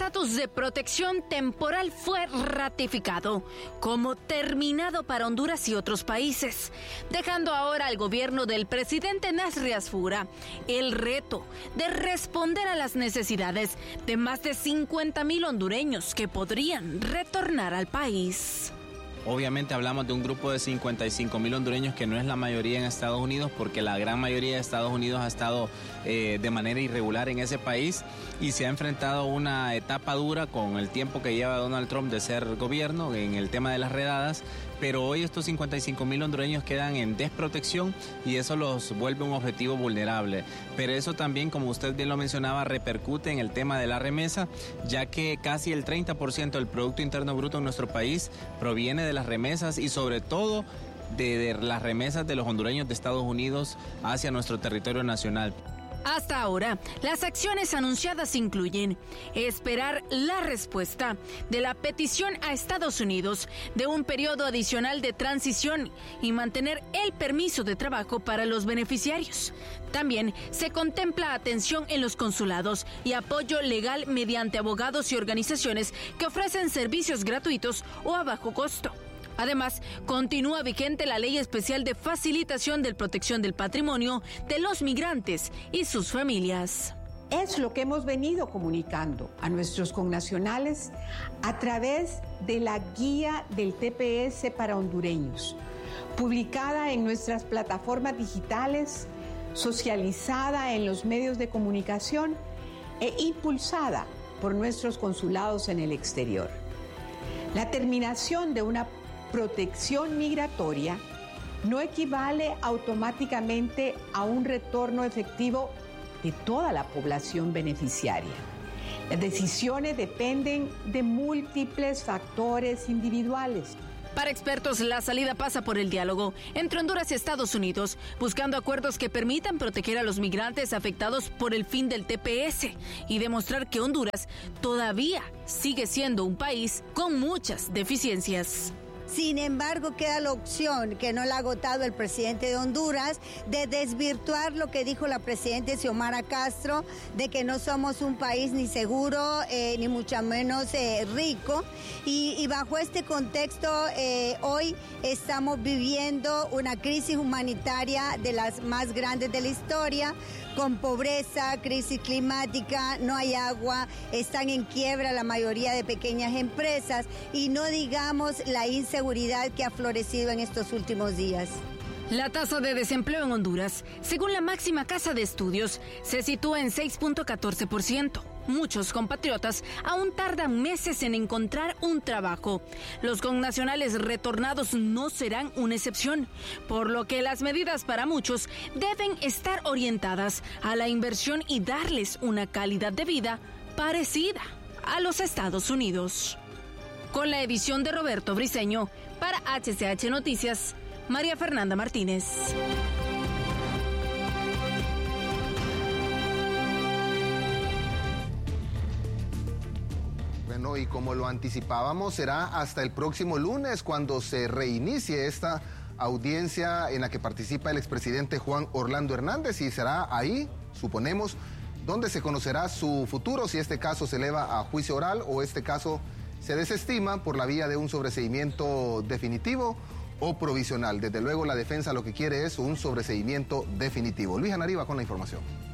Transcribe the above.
estatus de protección temporal fue ratificado como terminado para Honduras y otros países, dejando ahora al gobierno del presidente Nasri Asfura el reto de responder a las necesidades de más de 50,000 hondureños que podrían retornar al país. Obviamente hablamos de un grupo de 55,000 hondureños que no es la mayoría en Estados Unidos, porque la gran mayoría de Estados Unidos ha estado de manera irregular en ese país y se ha enfrentado a una etapa dura con el tiempo que lleva Donald Trump de ser gobierno en el tema de las redadas, pero hoy estos 55,000 hondureños quedan en desprotección y eso los vuelve un objetivo vulnerable. Pero eso también, como usted bien lo mencionaba, repercute en el tema de la remesa, ya que casi el 30% del Producto Interno Bruto en nuestro país proviene de las remesas y sobre todo de las remesas de los hondureños de Estados Unidos hacia nuestro territorio nacional. Hasta ahora, las acciones anunciadas incluyen esperar la respuesta de la petición a Estados Unidos de un periodo adicional de transición y mantener el permiso de trabajo para los beneficiarios. También se contempla atención en los consulados y apoyo legal mediante abogados y organizaciones que ofrecen servicios gratuitos o a bajo costo. Además, continúa vigente la Ley Especial de Facilitación de Protección del Patrimonio de los Migrantes y sus familias. Es lo que hemos venido comunicando a nuestros connacionales a través de la guía del TPS para hondureños, publicada en nuestras plataformas digitales, socializada en los medios de comunicación e impulsada por nuestros consulados en el exterior. La terminación de una protección migratoria no equivale automáticamente a un retorno efectivo de toda la población beneficiaria. Las decisiones dependen de múltiples factores individuales. Para expertos, la salida pasa por el diálogo entre Honduras y Estados Unidos, buscando acuerdos que permitan proteger a los migrantes afectados por el fin del TPS y demostrar que Honduras todavía sigue siendo un país con muchas deficiencias. Sin embargo, queda la opción que no la ha agotado el presidente de Honduras de desvirtuar lo que dijo la presidenta Xiomara Castro, de que no somos un país ni seguro, ni mucho menos rico. Y bajo este contexto, hoy estamos viviendo una crisis humanitaria de las más grandes de la historia, con pobreza, crisis climática, no hay agua, están en quiebra la mayoría de pequeñas empresas y no digamos la inseguridad que ha florecido en estos últimos días. La tasa de desempleo en Honduras, según la máxima casa de estudios, se sitúa en 6.14%. Muchos compatriotas aún tardan meses en encontrar un trabajo. Los connacionales retornados no serán una excepción, por lo que las medidas para muchos deben estar orientadas a la inversión y darles una calidad de vida parecida a los Estados Unidos. Con la edición de Roberto Briceño, para HCH Noticias, María Fernanda Martínez. Bueno, y como lo anticipábamos, será hasta el próximo lunes cuando se reinicie esta audiencia en la que participa el expresidente Juan Orlando Hernández, y será ahí, suponemos, donde se conocerá su futuro, si este caso se eleva a juicio oral o este caso se desestima por la vía de un sobreseimiento definitivo o provisional. Desde luego la defensa lo que quiere es un sobreseimiento definitivo. Luis Anariba con la información.